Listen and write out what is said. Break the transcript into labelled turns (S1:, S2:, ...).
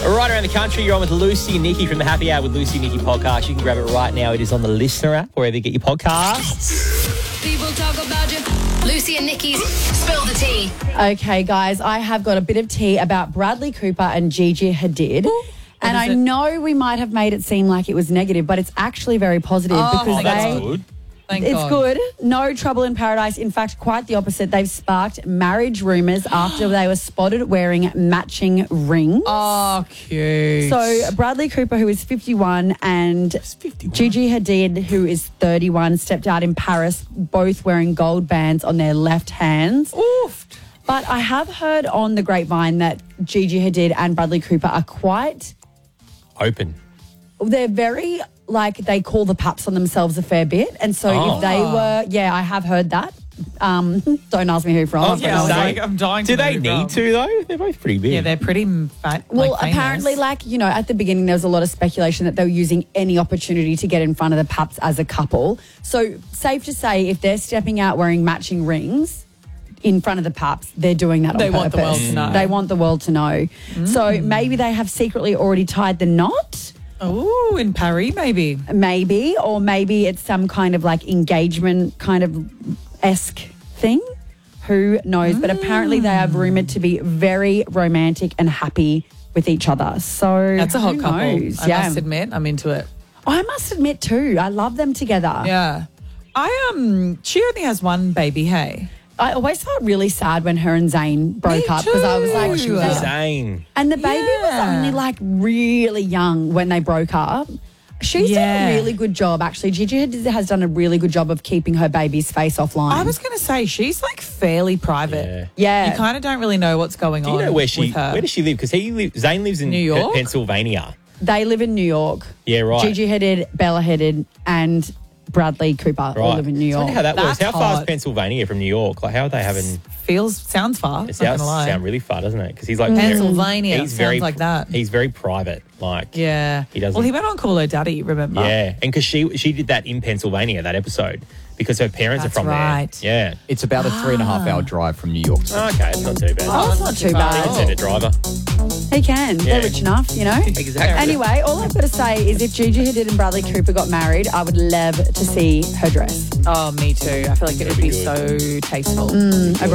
S1: Right around the country, you're on with Lucy and Nikki from the Happy Hour with Lucy and Nikki podcast. You can grab it right now. It is on the Listener app, wherever you get your podcasts.
S2: People talk about you. Lucy and Nikki's Spill the Tea.
S3: Okay, guys, I have got a bit of tea about Bradley Cooper and Gigi Hadid. And I know we might have made it seem like it was negative, but it's actually very positive because
S1: That's good.
S3: It's good. No trouble in paradise. In fact, quite the opposite. They've sparked marriage rumours after they were spotted wearing matching rings.
S4: Oh, cute.
S3: So Bradley Cooper, who is 51, and Gigi Hadid, who is 31, stepped out in Paris, both wearing gold bands on their left hands.
S4: Oof.
S3: But I have heard on the grapevine that Gigi Hadid and Bradley Cooper are quite...
S1: Open.
S3: They're very... they call the paps on themselves a fair bit. And so if they were... Yeah, I have heard that. Don't ask me who from.
S4: I'm dying to
S1: Do
S4: know
S1: they
S4: who
S1: need
S4: from.
S1: to, though? They're both pretty big.
S4: Yeah, they're pretty fat.
S3: Well,
S4: famous.
S3: apparently, at the beginning, there was a lot of speculation that they were using any opportunity to get in front of the paps as a couple. So safe to say, if they're stepping out wearing matching rings in front of the paps, they're doing that on purpose.
S4: They want the world to know.
S3: They want the world to know. So maybe they have secretly already tied the knot.
S4: Oh, in Paris, maybe.
S3: Maybe, or maybe it's some kind of engagement kind of esque thing. Who knows? But apparently they are rumoured to be very romantic and happy with each other. So
S4: That's a hot
S3: who
S4: couple.
S3: knows?
S4: I must admit, I'm into it.
S3: I must admit too, I love them together.
S4: Yeah. She only has one baby, hey?
S3: I always felt really sad when her and Zayn broke up because I was like,
S4: too.
S1: She was insane.
S3: and the baby was only really young when they broke up. She's done a really good job, actually. Gigi has done a really good job of keeping her baby's face offline.
S4: I was going to say, she's fairly private.
S3: Yeah.
S4: You kind of don't really know what's going
S1: Do
S4: on
S1: you know where
S4: with her.
S1: does she live? Because Zayn lives in
S4: New York?
S1: Pennsylvania.
S3: They live in New York.
S1: Yeah, right.
S3: Gigi Hadid, Bella Hadid, and Bradley Cooper all live in New
S1: I wonder
S3: York.
S1: how that works.
S4: That's
S1: How far is
S4: hot.
S1: Pennsylvania from New York? How are they having...
S4: Sounds far.
S1: It
S4: Not gonna lie.
S1: sounds really far, doesn't it? Because he's
S4: Pennsylvania.
S1: He's
S4: Sounds
S1: very
S4: like that.
S1: He's very private.
S4: Yeah.
S1: He doesn't.
S4: Well, he went on Call Her Daddy, remember?
S1: Yeah, and because she did that in Pennsylvania, that episode, because her parents
S4: That's
S1: are from
S4: right.
S1: there. Yeah.
S5: It's about a 3.5 hour drive from New York.
S1: Okay, it's not too bad.
S3: Oh, it's not too
S1: He can
S3: bad.
S1: send a driver.
S3: He can. They're rich enough,
S1: Exactly.
S3: Anyway, all I've got to say is if Gigi Hadid and Bradley Cooper got married, I would love to see her dress.
S4: Oh, me too. I feel like it would be
S1: good.
S4: so tasteful.
S3: Agreed.